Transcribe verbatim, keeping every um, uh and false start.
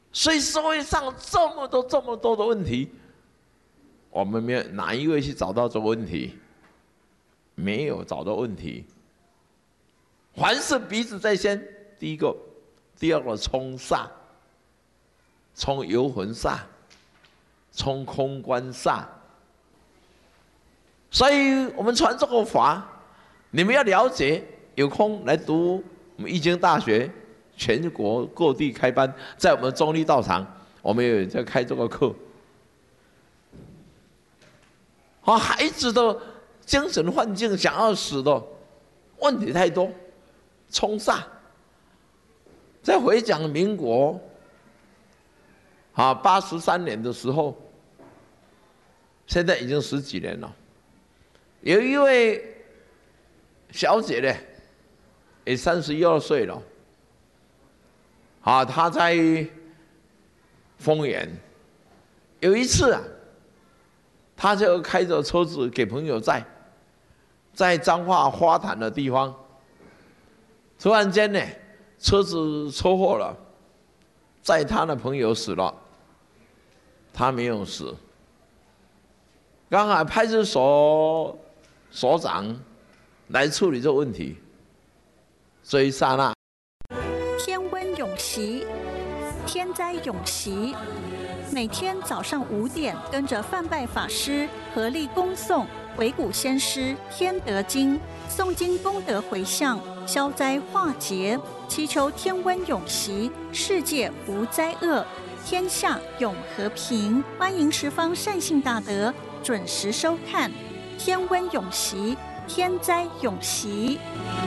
所以社会上这么多这么多的问题，我们没有哪一位去找到这个问题？没有找到问题。凡是彼此在先，第一个，第二个冲煞，冲游魂煞，冲空观煞。所以我们传这个法，你们要了解，有空来读我们易经大学，全国各地开班，在我们中立道场，我们也在开这个课。啊，孩子的精神幻境想要死的问题太多，冲煞。再回讲民国啊八十三年的时候，现在已经十几年了。有一位小姐呢，也三十一二岁了，啊，她在丰原，有一次啊，她就开着车子给朋友载，在彰化花坛的地方，突然间呢，车子车祸了，载她的朋友死了，她没有死。刚好派出所所长来处理这个问题，这一刹那， 天温永习，天灾永习。每天早上五点，跟着范拜法师合力恭诵鬼谷先师《天德经》，诵经功德回向，消灾化劫，祈求天温永习，世界无灾厄，天下永和平。欢迎十方善信大德准时收看《天温永习》，天灾永习。